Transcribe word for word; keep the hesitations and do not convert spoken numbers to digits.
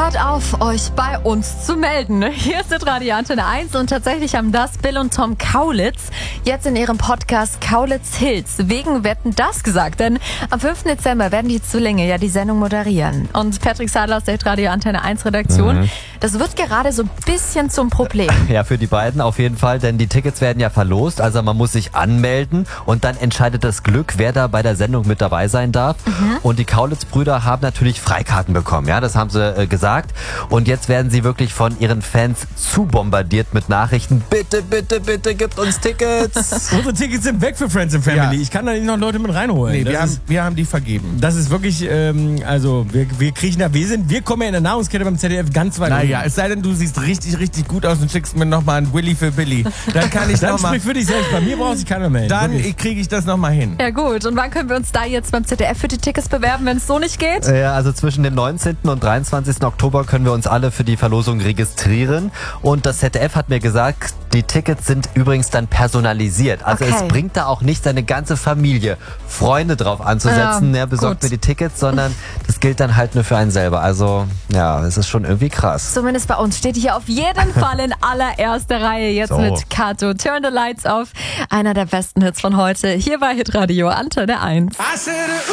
hört auf, euch bei uns zu melden. Hier ist Radio Antenne eins und tatsächlich haben das Bill und Tom Kaulitz jetzt in ihrem Podcast Kaulitz Hills wegen Wetten, das gesagt. Denn am fünften Dezember werden die Zwillinge ja die Sendung moderieren. Und Patrick Sadler aus der Radio Antenne eins Redaktion, mhm. das wird gerade so ein bisschen zum Problem. Ja, für die beiden auf jeden Fall, denn die Tickets werden ja verlost. Also man muss sich anmelden und dann entscheidet das Glück, wer da bei der Sendung mit dabei sein darf. Mhm. Und die Kaulitz-Brüder haben natürlich Freikarten bekommen. Ja, das haben sie äh, gesagt. Und jetzt werden sie wirklich von ihren Fans zu bombardiert mit Nachrichten. Bitte, bitte, bitte, gibt uns Tickets. Unsere Tickets sind weg für Friends and Family. Ja. Ich kann da nicht noch Leute mit reinholen. Nee, das wir, ist, haben, wir haben die vergeben. Das ist wirklich, ähm, also wir, wir kriegen da, wir sind, wir kommen ja in der Nahrungskette beim Z D F ganz weit. Naja, es sei denn, du siehst richtig, richtig gut aus und schickst mir nochmal einen Willy für Billy. Dann kann ich Dann nochmal. sprich für dich selbst. Bei mir braucht sich keiner melden. Dann wirklich. kriege ich das nochmal hin. Ja gut, und wann können wir uns da jetzt beim Z D F für die Tickets bewerben, wenn es so nicht geht? Ja, also zwischen dem neunzehnten und dreiundzwanzigsten Oktober können wir uns alle für die Verlosung registrieren. Und das Z D F hat mir gesagt, die Tickets sind übrigens dann personalisiert. Also Okay. es bringt da auch nicht seine ganze Familie, Freunde drauf anzusetzen, Ja, ja, besorgt gut. mir die Tickets, sondern das gilt dann halt nur für einen selber. Also ja, es ist schon irgendwie krass. Zumindest bei uns steht hier auf jeden Fall in allererster Reihe jetzt So. mit Kato. Turn the Lights Off. Einer der besten Hits von heute. Hier bei Hitradio Antenne eins.